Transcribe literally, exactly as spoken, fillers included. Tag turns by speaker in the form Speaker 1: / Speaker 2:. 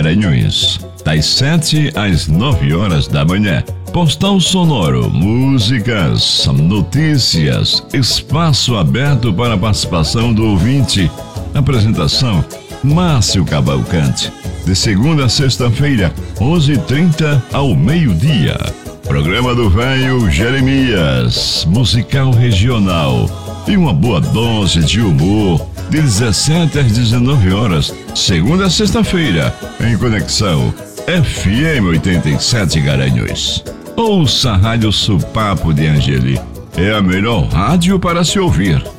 Speaker 1: Garanhuns. Das sete às nove horas da manhã. Postal sonoro, músicas, notícias, espaço aberto para a participação do ouvinte. Apresentação, Márcio Cavalcante. De segunda a sexta-feira, onze e trinta ao meio-dia. Programa do Velho Jeremias, musical regional. E uma boa dose de humor, de dezessete às dezenove horas, segunda a sexta-feira, em conexão F M oitenta e sete Garanhuns. Ouça a Rádio Supapo de Angeli. É a melhor rádio para se ouvir.